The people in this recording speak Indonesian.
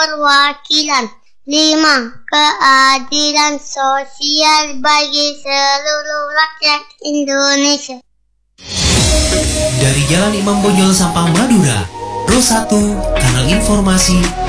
Perwakilan. 5. Keadilan sosial bagi seluruh rakyat Indonesia. Dari Jalan Imam Bonjol Sampang Madura, Pro 1, Kanal Informasi